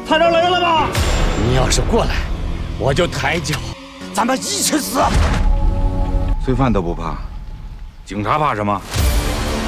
探长来了吗？ 你要是过来，我就抬脚，咱们一起死。 罪犯都不怕，警察怕什么？